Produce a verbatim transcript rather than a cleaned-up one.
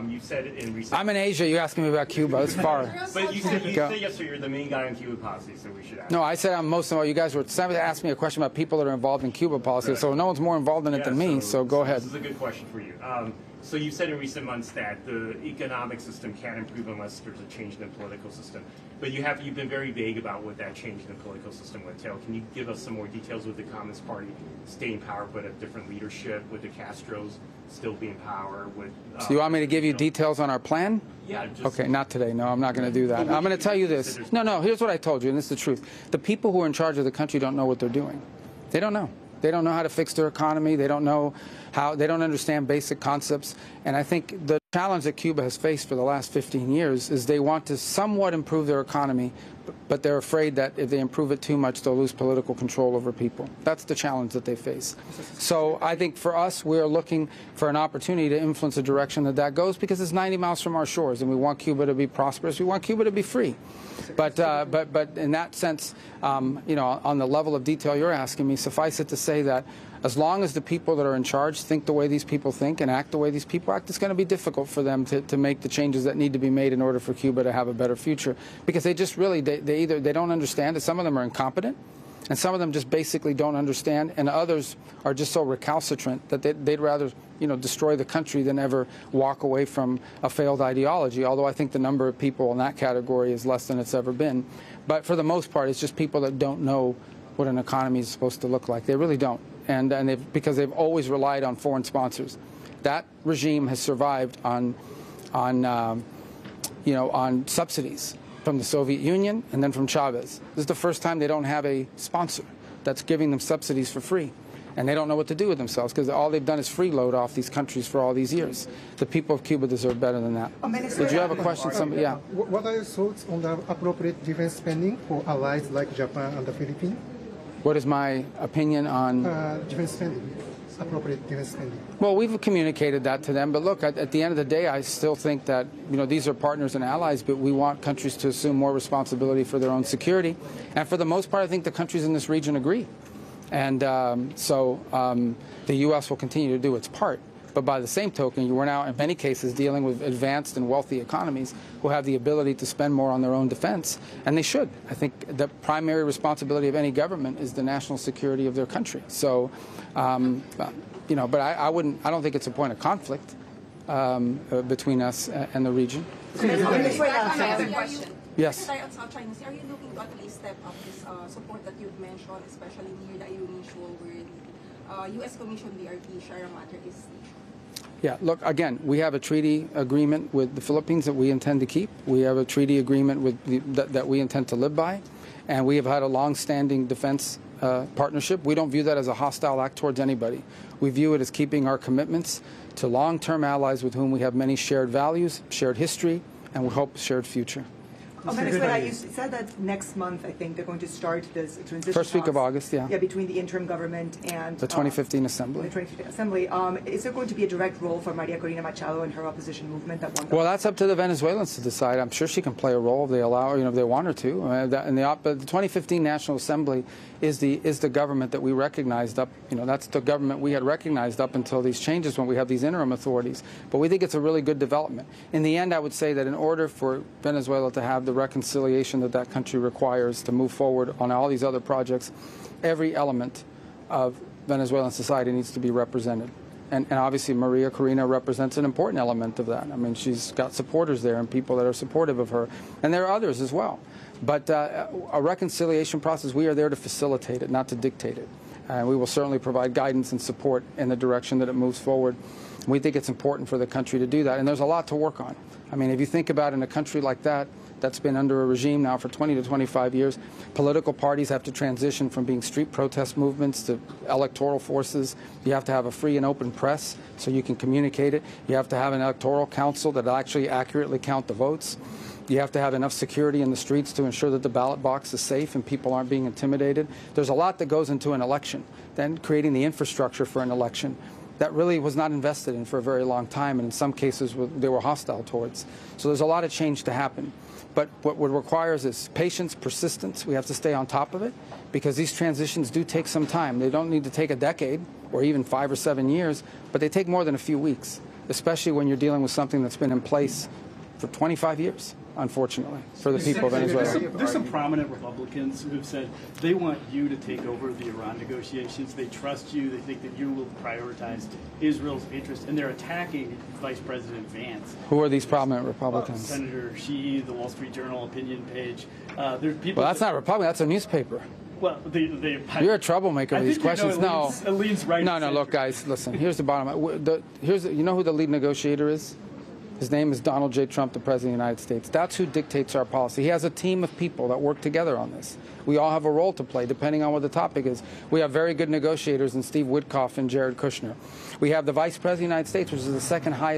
Um, you said it in recent... I'm in Asia. You're asking me about Cuba. It's far. But you said, you said yesterday you're the main guy in Cuba policy, so we should ask. No, I said I'm most of all. You guys were asking me a question about people that are involved in Cuba policy, right. so no one's more involved in it yeah, than me, so, so go so ahead. This is a good question for you. Um, so you said in recent months that the economic system can't improve unless there's a change in the political system. But you have, you've been very vague about what that change in the political system would entail. Can you give us some more details with the Communist Party staying in power but a different leadership, with the Castros still being in power? With, uh, so you want me to give you details on our plan? Yeah. Just, okay, not today. No, I'm not going to do that. I'm going to tell you this. No, no, here's what I told you, and this is the truth. The people who are in charge of the country don't know what they're doing. They don't know. They don't know how to fix their economy. They don't know how, they don't understand basic concepts. And I think the challenge that Cuba has faced for the last fifteen years is they want to somewhat improve their economy, but they're afraid that if they improve it too much, they'll lose political control over people. That's the challenge that they face. So I think for us, we're looking for an opportunity to influence the direction that that goes, because it's ninety miles from our shores, and we want Cuba to be prosperous. We want Cuba to be free. But, uh, but, but in that sense, um, you know, on the level of detail you're asking me, suffice it to say that as long as the people that are in charge think the way these people think and act the way these people act, it's going to be difficult for them to, to make the changes that need to be made in order for Cuba to have a better future. Because they just really, they, they either they don't understand it, some of them are incompetent, and some of them just basically don't understand, and others are just so recalcitrant that they, they'd rather, you know, destroy the country than ever walk away from a failed ideology, although I think the number of people in that category is less than it's ever been. But for the most part, it's just people that don't know what an economy is supposed to look like. They really don't. And, and they've, because they've always relied on foreign sponsors. That regime has survived on, on um, you know, on subsidies from the Soviet Union and then from Chavez. This is the first time they don't have a sponsor that's giving them subsidies for free. And they don't know what to do with themselves, because all they've done is freeload off these countries for all these years. The people of Cuba deserve better than that. Did you have a question? Somebody, yeah. What are your thoughts on the appropriate defense spending for allies like Japan and the Philippines? What is my opinion on uh, defense spending? Appropriate defense spending. Well, we've communicated that to them, but look, at, at the end of the day, I still think that, you know, these are partners and allies, but we want countries to assume more responsibility for their own security. And for the most part, I think the countries in this region agree. And um, so um, the U S will continue to do its part. But by the same token, you are now, in many cases, dealing with advanced and wealthy economies who have the ability to spend more on their own defense, and they should. I think the primary responsibility of any government is the national security of their country. So, um, you know, but I, I wouldn't. I don't think it's a point of conflict um, uh, between us and the region. Yes. Are you looking to at least step up this uh, support that you've mentioned, especially near the unusual where the uh, U S Commission B R T Sierra Madre is stationed? Yeah, look, again, we have a treaty agreement with the Philippines that we intend to keep. We have a treaty agreement with the, that, that we intend to live by. And we have had a long-standing defense uh, partnership. We don't view that as a hostile act towards anybody. We view it as keeping our commitments to long-term allies with whom we have many shared values, shared history, and we hope shared future. Oh, Venezuela, you said that next month, I think, they're going to start this transition First week talks, of August, yeah. Yeah, between the interim government and the twenty fifteen uh, Assembly. The twenty fifteen Assembly. Um, is there going to be a direct role for Maria Corina Machado and her opposition movement that one? Well, that's up to the Venezuelans to decide. I'm sure she can play a role if they allow her, you know, if they want her to. Uh, that, and the, op the twenty fifteen National Assembly is the is the government that we recognized up. You know, that's the government we had recognized up until these changes when we have these interim authorities. But we think it's a really good development. In the end, I would say that in order for Venezuela to have the reconciliation that that country requires to move forward on all these other projects, every element of Venezuelan society needs to be represented. And, and obviously Maria Corina represents an important element of that. I mean, she's got supporters there and people that are supportive of her. And there are others as well. But uh, a reconciliation process, we are there to facilitate it, not to dictate it. And we will certainly provide guidance and support in the direction that it moves forward. We think it's important for the country to do that. And there's a lot to work on. I mean, if you think about in a country like that, that's been under a regime now for twenty to twenty-five years. Political parties have to transition from being street protest movements to electoral forces. You have to have a free and open press so you can communicate it. You have to have an electoral council that actually accurately count the votes. You have to have enough security in the streets to ensure that the ballot box is safe and people aren't being intimidated. There's a lot that goes into an election. Then creating the infrastructure for an election that really was not invested in for a very long time, and in some cases they were hostile towards. So there's a lot of change to happen. But what it requires is patience, persistence. We have to stay on top of it because these transitions do take some time. They don't need to take a decade or even five or seven years, but they take more than a few weeks. especially when you're dealing with something that's been in place for twenty-five years, unfortunately, for the people of There's Venezuela. some, there's some prominent Republicans who have said they want you to take over the Iran negotiations. They trust you. They think that you will prioritize Israel's interest, and they're attacking Vice President Vance. Who are these prominent Uh, Republicans? Senator Sheehy, the Wall Street Journal opinion page. Uh, there's people. Well, that's not Republican. That's a newspaper. Well, they, they, You're a troublemaker I with these think you know questions. it No, leans- it leans right no, of no. center. Look, guys, listen. Here's the bottom. line. The, here's the, you know who the lead negotiator is? His name is Donald J. Trump, the President of the United States. That's who dictates our policy. He has a team of people that work together on this. We all have a role to play, depending on what the topic is. We have very good negotiators in Steve Witkoff and Jared Kushner. We have the Vice President of the United States, which is the second highest